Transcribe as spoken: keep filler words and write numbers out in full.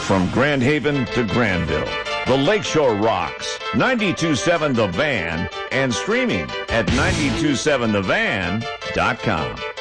From Grand Haven to Granville, the Lakeshore rocks. ninety-two point seven The Van and streaming at nine two seven the van dot com.